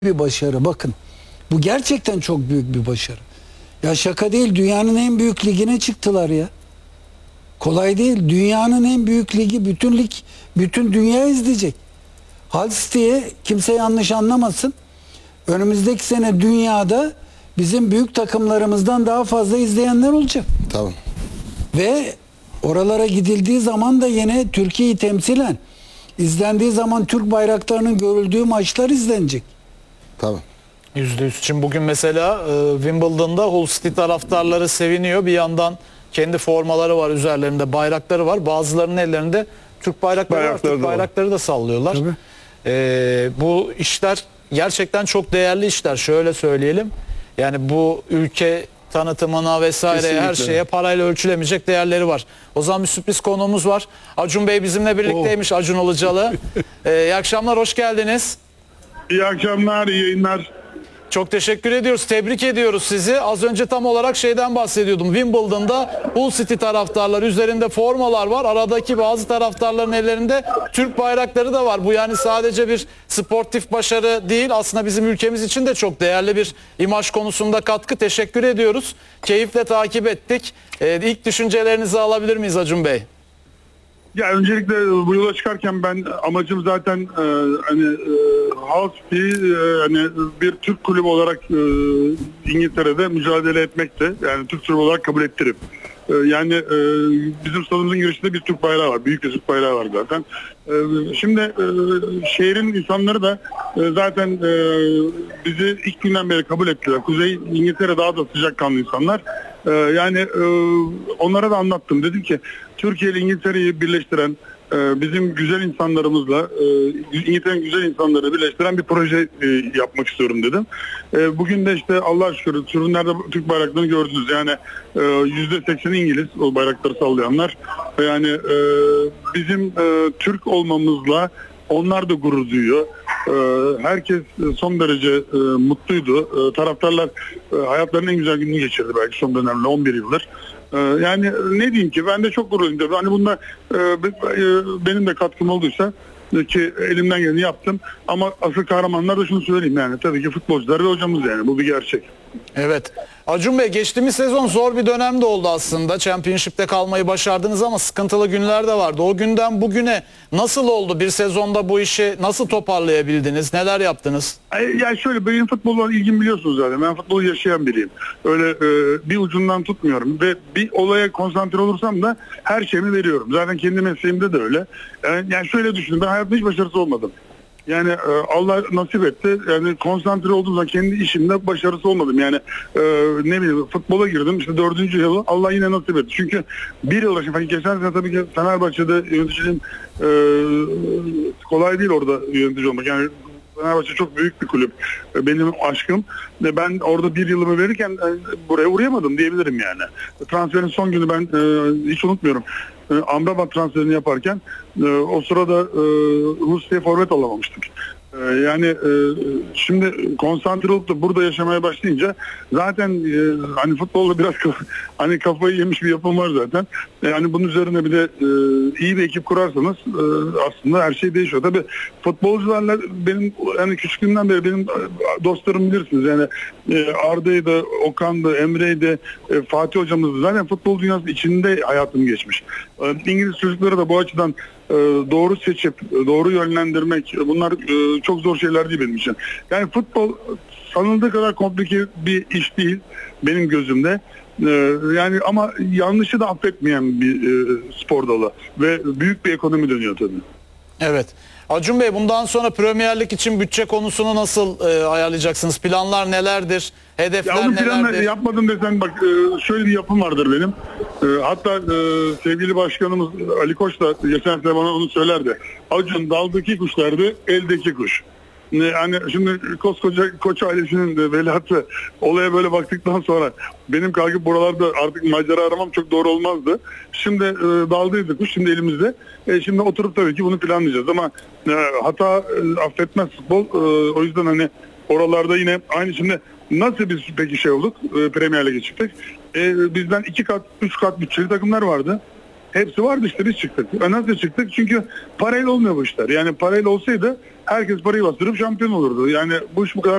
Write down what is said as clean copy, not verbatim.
bir başarı. Bakın, bu gerçekten çok büyük bir başarı. Ya şaka değil, dünyanın en büyük ligine çıktılar ya. Kolay değil. Dünyanın en büyük ligi, bütün lig, bütün dünya izleyecek. Hull City'ye kimse yanlış anlamasın. Önümüzdeki sene dünyada bizim büyük takımlarımızdan daha fazla izleyenler olacak. Tamam. Ve oralara gidildiği zaman da yine Türkiye'yi temsilen izlendiği zaman Türk bayraklarının görüldüğü maçlar izlenecek. Tamam. %100 için bugün mesela Wimbledon'da Hull City taraftarları seviniyor. Bir yandan kendi formaları var, üzerlerinde bayrakları var. Bazılarının ellerinde Türk bayrakları var. Türk bayrakları da sallıyorlar. Bu işler gerçekten çok değerli işler. Şöyle söyleyelim. Yani bu ülke tanıtımına vesaire kesinlikle her şeye parayla ölçülemeyecek değerleri var. O zaman bir sürpriz konuğumuz var. Acun Bey bizimle birlikteymiş. Acun Ilıcalı. İyi akşamlar, hoş geldiniz. İyi akşamlar, iyi yayınlar. Çok teşekkür ediyoruz. Tebrik ediyoruz sizi. Az önce tam olarak şeyden bahsediyordum. Wimbledon'da Hull City taraftarları, üzerinde formalar var. Aradaki bazı taraftarların ellerinde Türk bayrakları da var. Bu yani sadece bir sportif başarı değil. Aslında bizim ülkemiz için de çok değerli bir imaj konusunda katkı. Teşekkür ediyoruz. Keyifle takip ettik. İlk düşüncelerinizi alabilir miyiz Acun Bey? Ya öncelikle bu yola çıkarken ben amacım zaten Hull City hani bir Türk kulübü olarak İngiltere'de mücadele etmekte. Yani Türk kulübü olarak kabul ettirip. Yani bizim stadımızın girişinde bir Türk bayrağı var. Büyük bir Türk bayrağı var zaten. Şimdi şehrin insanları da zaten bizi ilk günden beri kabul ettiler. Kuzey İngiltere daha da sıcakkanlı insanlar. Yani onlara da anlattım. Dedim ki Türkiye ile İngiltere'yi birleştiren bizim güzel insanlarımızla İngiltere'nin güzel insanları birleştiren bir proje yapmak istiyorum dedim. Bugün de işte Allah'a şükür tribünlerde Türk bayraklarını gördünüz. Yani %80 İngiliz o bayrakları sallayanlar. Yani bizim Türk olmamızla onlar da gurur duyuyor. Herkes son derece mutluydu. Taraftarlar hayatlarının en güzel gününü geçirdi belki son dönemde 11 yıldır. Yani ne diyeyim ki ben de çok gururluyum. Hani bunda benim de katkım olduysa ki elimden geleni yaptım. Ama asıl kahramanlar da şunu söyleyeyim yani tabii ki futbolcular ve hocamız yani bu bir gerçek. Evet. Acun Bey geçtiğimiz sezon zor bir dönemde oldu aslında. Championship'te kalmayı başardınız ama sıkıntılı günler de vardı. O günden bugüne nasıl oldu? Bir sezonda bu işi nasıl toparlayabildiniz? Neler yaptınız? Yani şöyle benim futbolla ilgim biliyorsunuz zaten. Ben futbolu yaşayan biriyim. Öyle bir ucundan tutmuyorum. Ve bir olaya konsantre olursam da her şeyimi veriyorum. Zaten kendi mesleğimde de öyle. Yani şöyle düşünün ben hayatımda hiç başarısı olmadım. Yani Allah nasip etti. Yani konsantre olduğum zaman kendi işimde başarısı olmadım. Yani ne bileyim futbola girdim. İşte 4. yılı Allah yine nasip etti. Çünkü bir yıl şimdi geçen sene tabii ki Fenerbahçe'de yöneticinin kolay değil orada yönetici olmak. Yani Fenerbahçe çok büyük bir kulüp. Benim aşkım. Ve ben orada bir yılımı verirken buraya uğrayamadım diyebilirim yani. Transferin son günü ben hiç unutmuyorum. Amrabat transferini yaparken o sırada Rusya'ya forvet alamamıştık. Yani şimdi konsantre olup da burada yaşamaya başlayınca zaten hani futbolda biraz hani kafayı yemiş bir yapım var zaten. Yani bunun üzerine bir de iyi bir ekip kurarsanız aslında her şey değişiyor. Tabii futbolcularla benim yani küçüklüğümden beri benim dostlarım bilirsiniz. Yani Arda'ydı, Okan'dı, Emre'ydi, Fatih hocamızdı. Zaten futbol dünyası içinde hayatım geçmiş. İngiliz çocukları da bu açıdan doğru seçip doğru yönlendirmek bunlar çok zor şeyler değil benim için. Yani futbol sanıldığı kadar komplike bir iş değil benim gözümde. Yani ama yanlışı da affetmeyen bir spor dalı ve büyük bir ekonomi dönüyor tabii. Evet. Acun Bey bundan sonra Premier Lig için bütçe konusunu nasıl ayarlayacaksınız? Planlar nelerdir? Hedefler nelerdir? Ya onu planla yapmadım desen bak şöyle bir yapım vardır benim. Hatta sevgili başkanımız Ali Koç da geçen sene bana onu söylerdi. Acun daldaki kuşlardı, eldeki kuş. Yani şimdi koskoca Koç ailesinin de veliahtı olaya böyle baktıktan sonra benim kalkıp buralarda artık macera aramam çok doğru olmazdı. Şimdi daldıydı kuş şimdi elimizde. Şimdi oturup tabii ki bunu planlayacağız ama hata affetmez futbol. O yüzden hani oralarda yine aynı şimdi nasıl biz peki şey olduk Premier Lig'e çıktık. Bizden 2 kat 3 kat bütçeli takımlar vardı. Hepsi vardı işte biz çıktık. Nasıl çıktık? Çünkü parayla olmuyor bu işler. Yani parayla olsaydı herkes parayı bastırıp şampiyon olurdu. Yani bu iş bu kadar